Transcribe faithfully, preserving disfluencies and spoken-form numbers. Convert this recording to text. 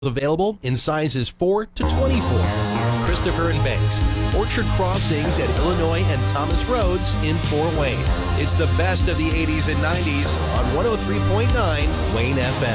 Available in sizes four to twenty-four. Christopher and Banks, Orchard Crossings at Illinois and Thomas Roads in Fort Wayne. It's the best of the eighties and nineties on one oh three point nine Wayne F M.